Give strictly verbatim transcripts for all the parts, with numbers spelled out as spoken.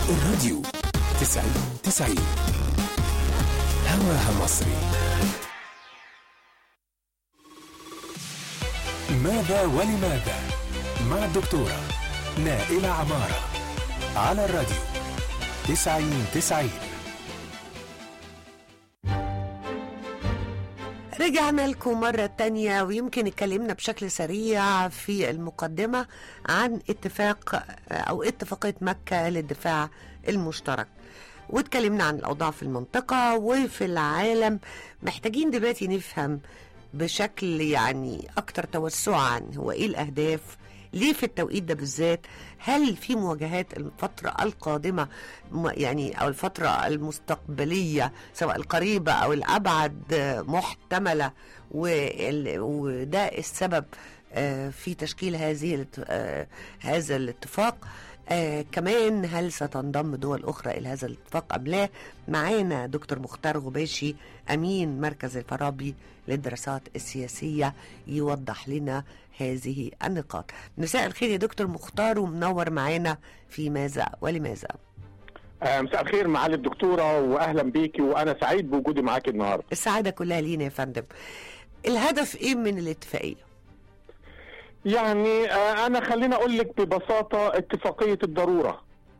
الراديو تسعين تسعين هواها مصري. ماذا ولماذا مع الدكتورة نائلة عمارة على الراديو تسعين تسعين. رجعنا لكم مرة تانية، ويمكن اتكلمنا بشكل سريع في المقدمة عن اتفاق أو اتفاقية مكة للدفاع المشترك، واتكلمنا عن الأوضاع في المنطقة وفي العالم. محتاجين دلوقتي نفهم بشكل يعني أكتر توسعا هو إيه الأهداف، ليه في التوقيت ده بالذات، هل في مواجهات الفترة القادمة يعني أو الفترة المستقبلية سواء القريبة أو الأبعد محتملة، وده السبب في تشكيل هذه هذا الاتفاق. آه كمان هل ستنضم دول أخرى إلى هذا الاتفاق أم لا؟ معانا دكتور مختار غباشي أمين مركز الفارابي للدراسات السياسية يوضح لنا هذه النقاط. مساء الخير يا دكتور مختار، ومنور معانا في ماذا ولماذا. آه مساء الخير معالي الدكتورة، وأهلا بيكي، وأنا سعيد بوجودي معاكي النهاردة. السعادة كلها لينا يا فندم. الهدف إيه من الاتفاقية؟ يعني آه أنا خلينا أقول لك ببساطة اتفاقية الضرورة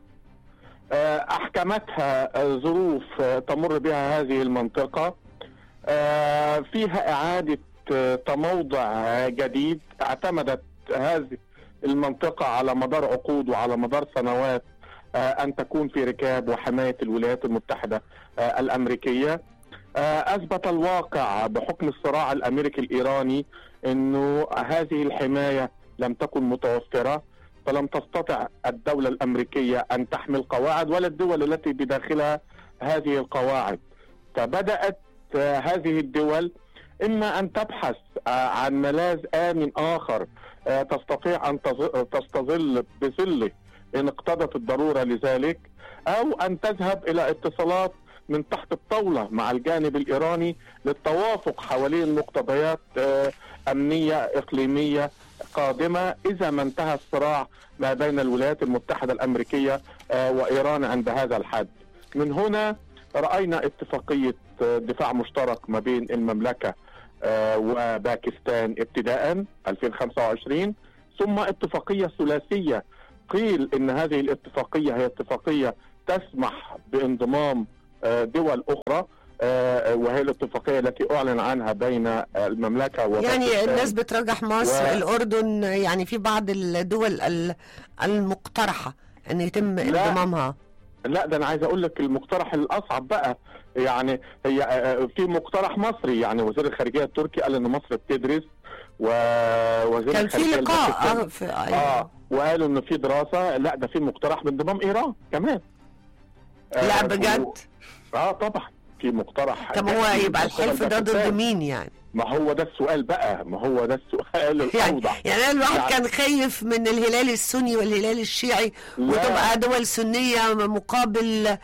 آه أحكمتها آه ظروف آه تمر بها هذه المنطقة، آه فيها إعادة آه تموضع آه جديد. اعتمدت هذه المنطقة على مدار عقود وعلى مدار سنوات آه أن تكون في ركاب وحماية الولايات المتحدة آه الأمريكية. آه أثبت الواقع بحكم الصراع الأمريكي الإيراني أنه هذه الحماية لم تكن متوفرة، فلم تستطع الدولة الأمريكية أن تحمل قواعد ولا الدول التي بداخلها هذه القواعد. فبدأت آه هذه الدول إما أن تبحث آه عن ملاذ آمن آخر آه تستطيع أن تستظل بظله إن اقتضت الضرورة لذلك، أو أن تذهب إلى اتصالات من تحت الطاولة مع الجانب الإيراني للتوافق حوالين مقتضيات أمنية إقليمية قادمة إذا ما انتهى الصراع ما بين الولايات المتحدة الأمريكية وإيران عند هذا الحد. من هنا رأينا اتفاقية دفاع مشترك ما بين المملكة وباكستان ابتداء ألفين وخمسة وعشرين، ثم اتفاقية ثلاثية قيل إن هذه الاتفاقية هي اتفاقية تسمح بانضمام دول أخرى، وهي الاتفاقية التي أعلن عنها بين المملكة وباكستان. يعني الناس بترجح مصر و... الأردن، يعني في بعض الدول المقترحة أن يتم انضمامها. لا ده أنا عايز أقول لك المقترح الأصعب بقى، يعني هي في مقترح مصري، يعني وزير الخارجية التركي قال إن مصر بتدرس، ووزير كان في لقاء آه, في... آه وقالوا إن في دراسة. لا ده في مقترح بانضمام إيران كمان. لا آه بجد؟ اه طبعا في مقترح. طب هو يبقى الحلف ده ضد مين يعني؟ ما هو ده السؤال بقى، ما هو ده السؤال الأوضح. يعني, يعني الواحد يعني كان خايف من الهلال السني والهلال الشيعي، وتبقى دول سنية مقابل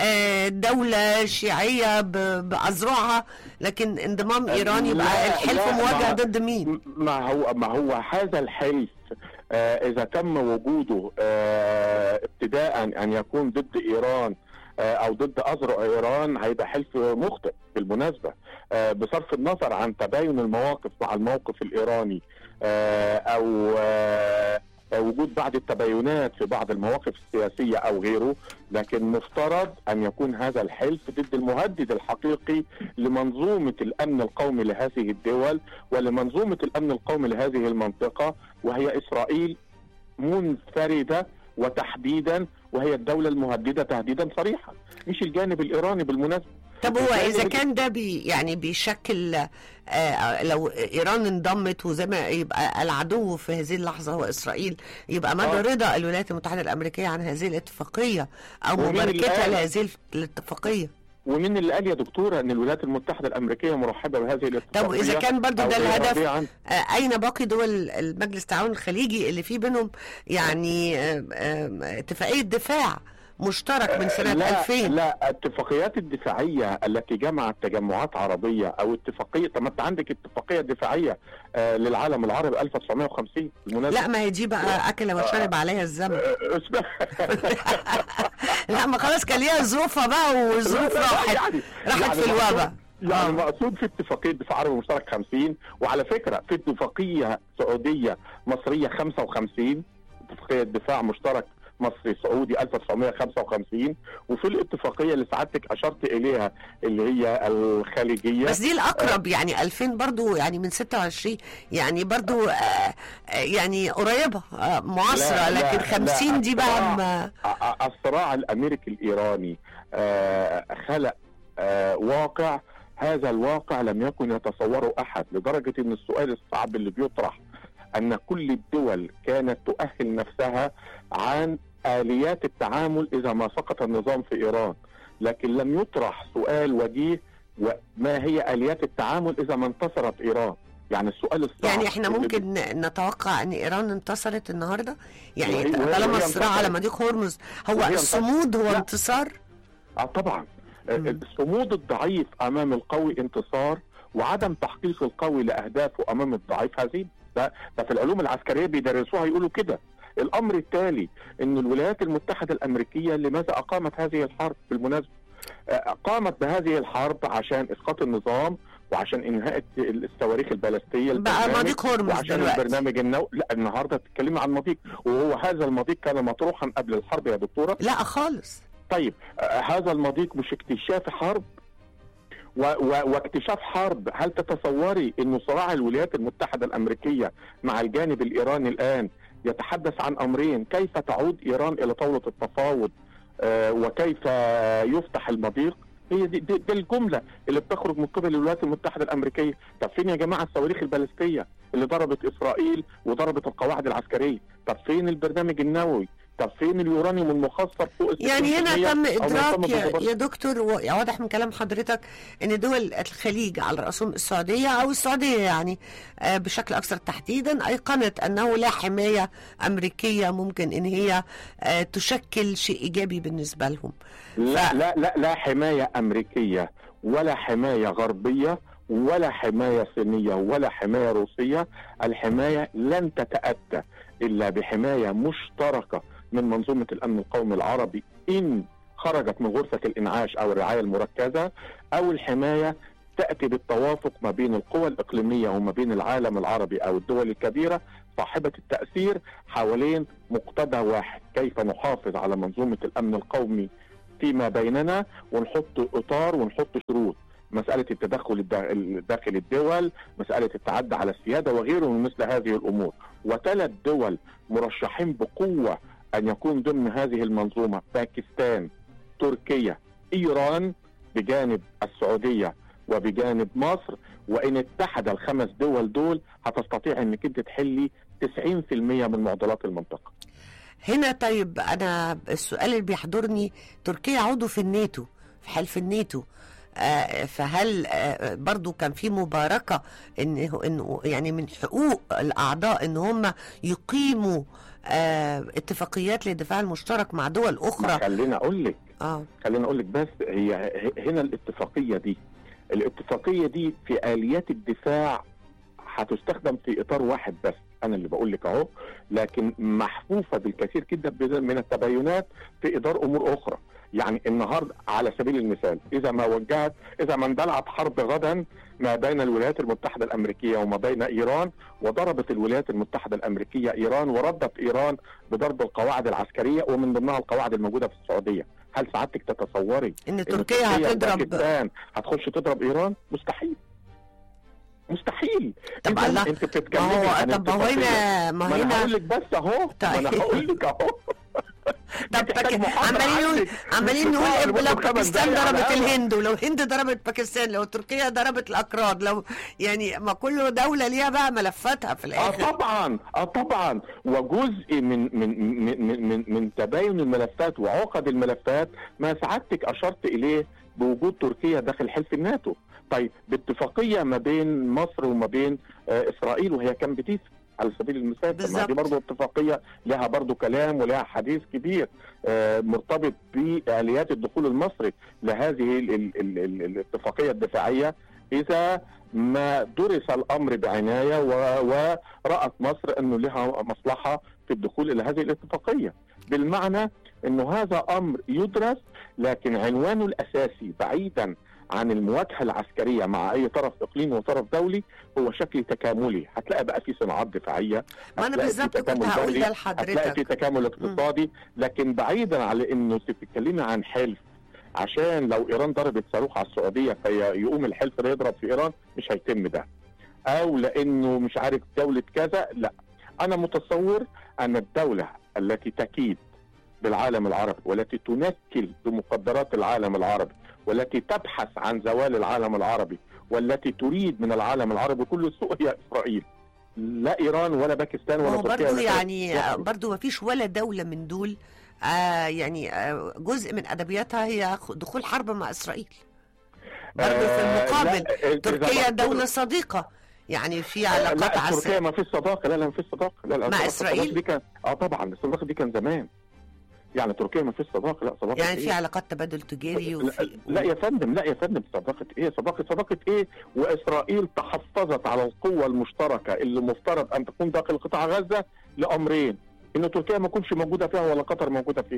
دولة شيعية بأذرعها، لكن انضمام إيران يبقى الحلف مواجه ضد مين؟ ما هو ما هو هذا الحلف آه إذا تم وجوده آه ابتداء أن يكون ضد إيران آه أو ضد أذرع إيران، هيبقى حلف مخطئ بالمناسبة، آه بصرف النظر عن تباين المواقف مع الموقف الإيراني آه أو آه وجود بعض التباينات في بعض المواقف السياسية أو غيره، لكن مفترض أن يكون هذا الحلف ضد المهدد الحقيقي لمنظومة الأمن القومي لهذه الدول ولمنظومة الأمن القومي لهذه المنطقة، وهي إسرائيل منفردة وتحديدا، وهي الدولة المهددة تهديدا صريحا، مش الجانب الإيراني بالمناسبة. طب هو إذا كان ده بي يعني بيشكل آه لو إيران انضمت وزي ما يبقى العدو في هذه اللحظة هو إسرائيل، يبقى مدى آه. رضا الولايات المتحدة الأمريكية عن هذه الاتفاقية أو مباركتها لهذه الاتفاقية؟ ومين اللي قال يا دكتورة ان الولايات المتحدة الأمريكية مرحبة بهذه الاتفاقية؟ طب إذا كان برضو ده الهدف، آه أين باقي دول المجلس التعاون الخليجي اللي فيه بينهم يعني آه آه اتفاقية دفاع مشترك من سنة لا ألفين. لا الاتفاقيات الدفاعية التي جمعت تجمعات عربية أو اتفاقية، طب ما أنت عندك اتفاقية دفاعية آه للعالم العربي ألف وتسعمائة وخمسين بالمناسبة. لا ما هي دي بقى أكل وشرب عليها الذنب. لا ما خلاص كان ليها ظروفها بقى وظروف راحت يعني راحت يعني في الوباء. يعني آه. مقصود في اتفاقية دفاع عربي مشترك خمسين، وعلى فكرة في اتفاقية سعودية مصرية خمسة وخمسين، اتفاقية دفاع مشترك مصري سعودي ألف وتسعمائة وخمسة وخمسين، وفي الاتفاقية اللي سعادتك أشرت إليها اللي هي الخليجية. بس دي الأقرب يعني ألفين برضو يعني من ستة وعشرين يعني برضو آه آه يعني قريبة آه معاصرة، لا لكن لا خمسين لا دي بقى ما... الصراع الأمريكي الإيراني آه خلق آه واقع، هذا الواقع لم يكن يتصوره أحد، لدرجة أن السؤال الصعب اللي بيطرح أن كل الدول كانت تؤهل نفسها عن آليات التعامل إذا ما سقط النظام في إيران، لكن لم يطرح سؤال وجيه وما هي آليات التعامل إذا ما انتصرت إيران. يعني السؤال الصعب يعني احنا ممكن نتوقع ان ايران انتصرت النهارده يعني وهي- طالما وهي الصراع على انتصرت. مضيق هرمز هو وهي الصمود هو لا. انتصار. اه طبعا مم. الصمود الضعيف امام القوي انتصار، وعدم تحقيق القوي لاهدافه امام الضعيف هزيمه. ده ده في العلوم العسكريه بيدرسوها يقولوا كده. الامر التالي ان الولايات المتحده الامريكيه لماذا اقامت هذه الحرب بالمناسبه؟ آه، قامت بهذه الحرب عشان اسقاط النظام وعشان انهاء الصواريخ البالستيه بقى البرنامج، مضيق هرمز وعشان دلوقتي. البرنامج النووي. لا النهارده بتتكلمي عن مضيق، وهو هذا المضيق كان مطروحا قبل الحرب يا دكتوره. لا خالص. طيب آه هذا المضيق مش اكتشاف حرب و و واكتشاف حرب. هل تتصوري انه صراع الولايات المتحدة الامريكية مع الجانب الايراني الان يتحدث عن امرين: كيف تعود ايران الى طاولة التفاوض آه وكيف يفتح المضيق؟ هي دي, دي, دي الجملة اللي بتخرج من قبل الولايات المتحدة الامريكية. طب فين يا جماعة الصواريخ البالستية اللي ضربت اسرائيل وضربت القواعد العسكرية؟ طب فين البرنامج النووي؟ طب فين اليورانيوم المخصص فوق؟ يعني هنا تم ادراك يا, بالضبط. يا دكتور، واضح من كلام حضرتك ان دول الخليج على راسهم السعوديه او السعوديه يعني آه بشكل اكثر تحديدا ايقنت انه لا حمايه امريكيه ممكن ان هي آه تشكل شيء ايجابي بالنسبه لهم. لا ف... لا لا لا حمايه امريكيه ولا حمايه غربيه ولا حمايه صينيه ولا حمايه روسيه. الحمايه لن تتاتى الا بحمايه مشتركه من منظومة الأمن القومي العربي إن خرجت من غرفة الإنعاش أو الرعاية المركزة، أو الحماية تأتي بالتوافق ما بين القوى الإقليمية وما بين العالم العربي أو الدول الكبيرة صاحبة التأثير حوالين مقتضى واحد: كيف نحافظ على منظومة الأمن القومي فيما بيننا، ونحط إطار ونحط شروط. مسألة التدخل داخل الدول، مسألة التعدي على السيادة وغيره من مثل هذه الأمور. وثلاث دول مرشحين بقوة أن يكون ضمن هذه المنظومة: باكستان، تركيا، إيران بجانب السعودية وبجانب مصر. وإن اتحد الخمس دول دول هتستطيع أنك أنت تحلي تسعين بالمئة من معضلات المنطقة. هنا طيب أنا السؤال اللي بيحضرني، تركيا عضو في الناتو، في حلف الناتو، آه فهل آه برضو كان في مباركة إنه إنه يعني من حقوق الأعضاء إن هم يقيموا آه اتفاقيات للدفاع المشترك مع دول أخرى؟ خلينا أقول لك آه خلينا أقول لك بس هي هنا الاتفاقية دي الاتفاقية دي في آليات الدفاع هتستخدم في إطار واحد بس، أنا اللي بقول لك أهو، لكن محفوفة بالكثير جدا من التباينات في إدار أمور أخرى. يعني النهارده على سبيل المثال، إذا ما وجهت إذا ما اندلعت حرب غدا ما بين الولايات المتحدة الأمريكية وما بين إيران، وضربت الولايات المتحدة الأمريكية إيران، وردت إيران بضرب القواعد العسكرية ومن ضمنها القواعد الموجودة في السعودية، هل سعادتك تتصوري إن تركيا هتضرب باكستان هتخش تضرب إيران؟ مستحيل مستحيل. طب الله، انت بتتكلمي ما هو عن طب ما هو هنا ما ما انا هنا هقول لك بس اهو ما انا هقول لك اهو. طب عمالين نقول عمالين نقول لو باكستان ضربت الهند، ولو الهند ضربت باكستان، لو تركيا ضربت الاكراد، لو يعني ما كل دوله ليها بقى ملفاتها في الاخر. اه طبعا اه طبعا وجزء من من من من, من تباين الملفات وعقد الملفات ما سعادتك اشرت اليه بوجود تركيا داخل حلف الناتو. طيب باتفاقيه ما بين مصر وما بين آه اسرائيل وهي كامب ديفيد على سبيل المثال. بالظبط. دي برضه اتفاقيه لها برضه كلام ولها حديث كبير آه مرتبط بآليات الدخول المصري لهذه ال ال ال ال الاتفاقيه الدفاعيه، اذا ما درس الامر بعنايه ورأت مصر انه لها مصلحه في الدخول الى هذه الاتفاقيه، بالمعنى انه هذا امر يدرس، لكن عنوانه الاساسي بعيدا عن المواجهه العسكريه مع اي طرف اقليمي وطرف دولي هو شكل تكاملي. هتلاقي بقى في صناعات دفاعيه، ما انا بالظبط كنت هقول ده لحضرتك، هتلاقي في تكامل اقتصادي، لكن بعيدا على انه تتكلمي عن حلف عشان لو ايران ضربت صاروخ على السعوديه فيقوم الحلف ده يضرب في ايران، مش هيتم ده. او لانه مش عارف دوله كذا، لا. انا متصور ان الدوله التي تكيد بالعالم العربي والتي تنكل بمقدرات العالم العربي والتي تبحث عن زوال العالم العربي والتي تريد من العالم العربي كل السوء هي اسرائيل، لا ايران ولا باكستان ولا تركيا. برضو يعني برضو ما فيش ولا دوله من دول آه يعني آه جزء من ادبياتها هي دخول حرب مع اسرائيل. برضو في المقابل آه تركيا دوله صديقه، يعني في علاقات عسكريه. تركيا ما فيش صداقه، لا لا ما فيش صداقه، لا لا مع اسرائيل دي كان اه طبعا الصداقه دي كان زمان، يعني تركيا ما فيش صداقه، لا صداقه يعني إيه؟ في علاقات تبادل تجاري وفي لا, لا يا فندم، لا يا فندم، صداقه ايه؟ صداقه صداقه ايه؟ واسرائيل تحفظت على القوه المشتركه اللي مفترض ان تكون داخل قطاع غزه لامرين، ان تركيا ما تكونش موجوده فيها ولا قطر موجوده فيها.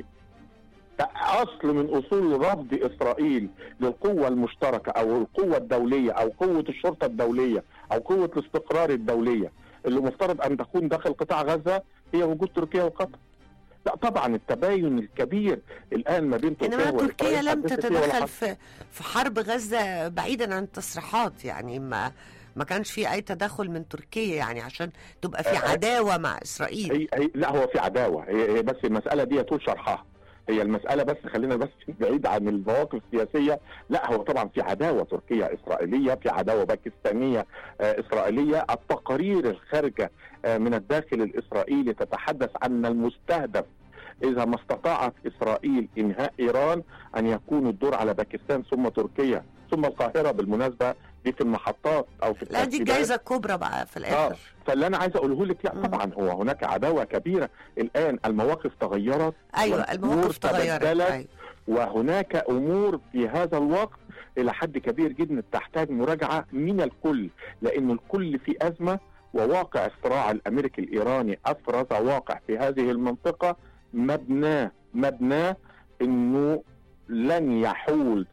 اصل من اصول رفض اسرائيل للقوه المشتركه او القوه الدوليه او قوه الشرطه الدوليه او قوه الاستقرار الدوليه اللي مفترض ان تكون داخل قطاع غزه هي وجود تركيا وقطر. لا طبعا التباين الكبير الان ما بين تركيا انما تركيا لم حدثت تتدخل في في حرب غزه بعيدا عن التصريحات، يعني ما ما كانش في اي تدخل من تركيا يعني عشان تبقى في عداوه مع اسرائيل. هي هي لا هو في عداوه، هي, هي بس المساله دي يطول شرحها. هي المساله بس خلينا بس بعيد عن المواقف السياسيه، لا هو طبعا في عداوه تركيه اسرائيليه، في عداوه باكستانيه آه اسرائيليه. التقارير الخارجه آه من الداخل الاسرائيلي تتحدث عن المستهدف اذا ما استطاعت اسرائيل انهاء ايران ان يكون الدور على باكستان ثم تركيا ثم القاهره. بالمناسبه دي في المحطات او في لا دي الجائزه الكبرى بقى في الاخر. آه. فاللي انا عايز اقوله لك، لا طبعا هو هناك عداوه كبيره الان، المواقف تغيرت. ايوه المواقف تغيرت. أيوة. وهناك امور في هذا الوقت الى حد كبير جدا تحتاج مراجعه من الكل، لان الكل في ازمه، وواقع الصراع الامريكي الايراني افرز واقع في هذه المنطقه مبناه مبناه انه لن يحول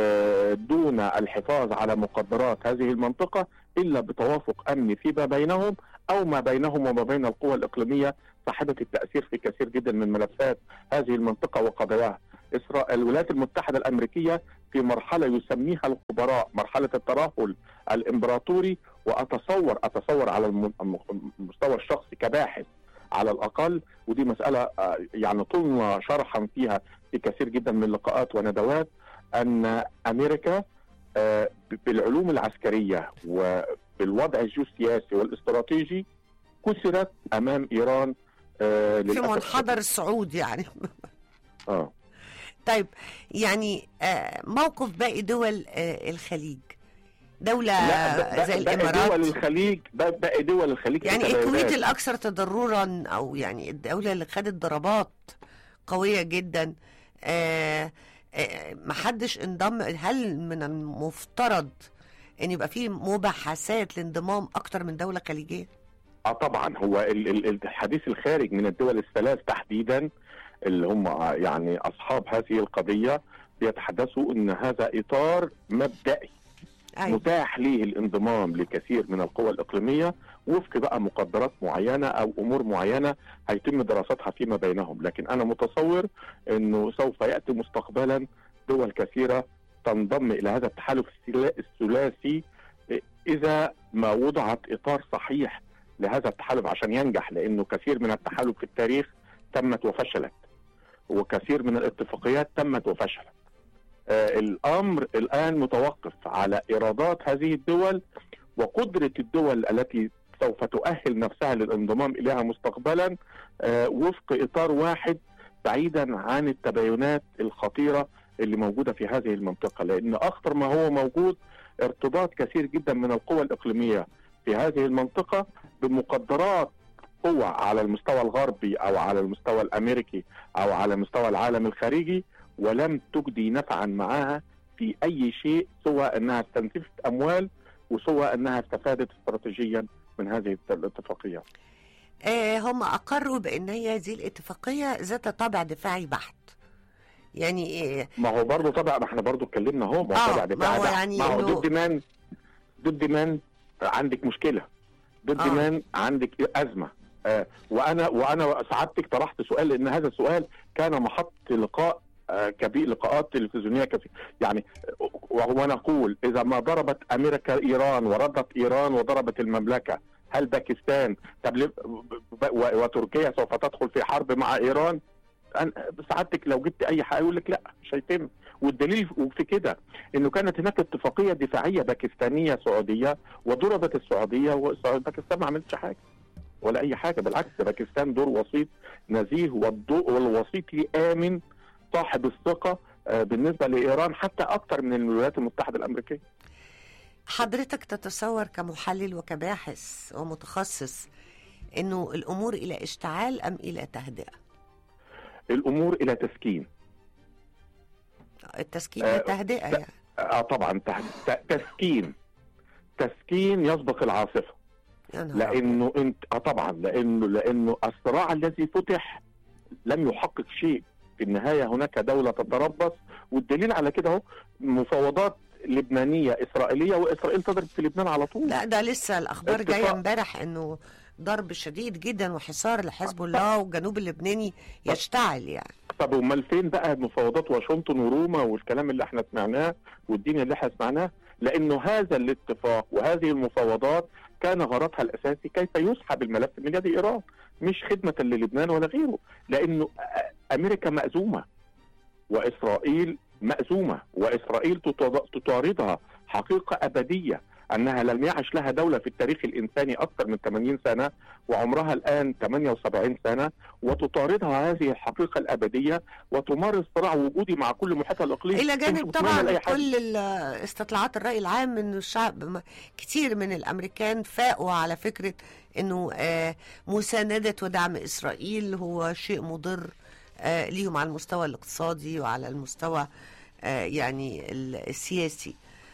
دون الحفاظ على مقدرات هذه المنطقة إلا بتوافق أمني فيما بينهم أو ما بينهم وما بين القوى الإقليمية صاحبة التأثير في كثير جدا من ملفات هذه المنطقة وقضاياها. إسرائيل الولايات المتحدة الأمريكية في مرحلة يسميها الخبراء مرحلة الترهل الإمبراطوري، وأتصور أتصور على المستوى الشخصي كباحث على الأقل، ودي مسألة يعني طولنا شرحا فيها في كثير جدا من اللقاءات وندوات، أن أمريكا بالعلوم العسكرية وبالوضع الجيوسياسي والاستراتيجي كسرت أمام إيران في منحدر الصعود يعني. آه. طيب يعني موقف باقي دول الخليج، دولة زي الإمارات، دول الخليج باقي دول الخليج يعني الكويت الأكثر تضررا، أو يعني الدولة اللي خدت ضربات قوية جدا، آه محدش انضم. هل من المفترض ان يبقى فيه مباحثات لانضمام اكتر من دولة خليجية؟ اه طبعا. هو الحديث الخارج من الدول الثلاث تحديدا اللي هم يعني اصحاب هذه القضية بيتحدثوا ان هذا اطار مبدئي أيوة. متاح ليه الانضمام لكثير من القوى الإقليمية وفق بقى مقدرات معينة أو أمور معينة هيتم دراستها فيما بينهم. لكن أنا متصور أنه سوف يأتي مستقبلا دول كثيرة تنضم إلى هذا التحالف الثلاثي إذا ما وضعت إطار صحيح لهذا التحالف عشان ينجح، لأنه كثير من التحالف في التاريخ تمت وفشلت، وكثير من الاتفاقيات تمت وفشلت. آه الأمر الآن متوقف على إرادات هذه الدول وقدرة الدول التي سوف تؤهل نفسها للانضمام إليها مستقبلا آه وفق إطار واحد بعيدا عن التباينات الخطيرة اللي موجودة في هذه المنطقة. لأن أخطر ما هو موجود ارتباط كثير جدا من القوى الإقليمية في هذه المنطقة بمقدرات قوة على المستوى الغربي أو على المستوى الأمريكي أو على مستوى العالم الخارجي، ولم تجدي نفعا معها في أي شيء سوى أنها استنزفت أموال وسوى أنها استفادت استراتيجيا من هذه الاتفاقية. آه هم أقروا بأن هي هذه الاتفاقية ذات طابع دفاعي بحت. يعني إيه؟ ما هو برضه طبعا، ما احنا برضه اتكلمنا اهو، ما هو آه طبعا دفاعي ما هو بحت. يعني ما هو إنه ضد من ضد من عندك مشكلة، ضد آه. من عندك أزمة. آه وأنا وأنا سعادتك طرحت سؤال، لأن هذا السؤال كان محط لقاء آه كبير، لقاءات تلفزيونية كثير يعني. وهو نقول إذا ما ضربت أمريكا إيران وردت إيران وضربت المملكة، هل باكستان طب وتركيا سوف تدخل في حرب مع إيران؟ سعادتك لو جبت أي حاجة يقول لك لا مش هيتم. والدليل في كده انه كانت هناك اتفاقيه دفاعيه باكستانيه سعوديه وضربت السعوديه، وباكستان ما عملتش حاجه ولا اي حاجه، بالعكس باكستان دور وسيط نزيه، والضوء والوسيط امن صاحب الثقه بالنسبه لايران حتى اكثر من الولايات المتحده الامريكيه. حضرتك تتصور كمحلل وكباحث ومتخصص انه الامور الى اشتعال ام الى تهدئه؟ الامور الى تسكين. التسكين آه تهدئه يعني. اه طبعا تسكين تسكين يسبق العاصفه. لانه انت اه طبعا لانه لانه الصراع الذي فتح لم يحقق شيء. في النهايه هناك دوله تتربص، والدليل على كده اهو مفاوضات لبنانيه اسرائيليه، واسرائيل تضرب في لبنان على طول. لا ده لسه الاخبار جايه امبارح انه ضرب شديد جدا وحصار لحزب الله والجنوب اللبناني يشتعل يعني. طب امال فين بقى مفاوضات واشنطن وروما والكلام اللي احنا سمعناه والدين اللي احنا سمعناه؟ لانه هذا الاتفاق وهذه المفاوضات كان غرضها الاساسي كيف يسحب الملف من يد ايران، مش خدمه للبنان ولا غيره. لانه امريكا مأزومه واسرائيل مأزومه، واسرائيل تطاردها حقيقه ابديه أنها لم يعش لها دولة في التاريخ الإنساني أكثر من ثمانين سنة، وعمرها الآن ثمانية وسبعين سنة، وتطاردها هذه الحقيقة الأبدية وتمارس صراع وجودي مع كل محيطها الإقليمي. إلى جانب طبعا كل استطلاعات الرأي العام إنه الشعب كتير من الأمريكان فاقوا على فكرة إنه مساندة ودعم إسرائيل هو شيء مضر ليهم على المستوى الاقتصادي وعلى المستوى يعني السياسي.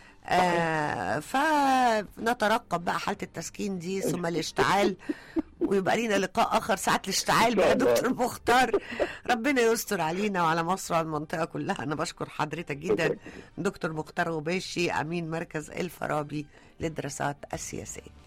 آه فنترقب بقى حالة التسكين دي ثم الاشتعال، ويبقى لينا لقاء آخر ساعة الاشتعال بقى دكتور مختار. ربنا يستر علينا وعلى مصر وعلى المنطقة كلها. أنا بشكر حضرتك جدا دكتور مختار غباشي، أمين مركز الفارابي للدراسات السياسية.